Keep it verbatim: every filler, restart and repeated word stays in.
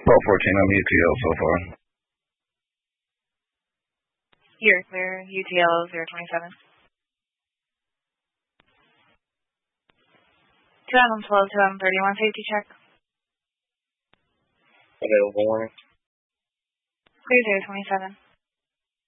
twelve fourteen, I'm U T L so far. You're clear, U T L zero twenty-seven. two M twelve, two M thirty-one, safety check. Available warning. Clear zero twenty-seven.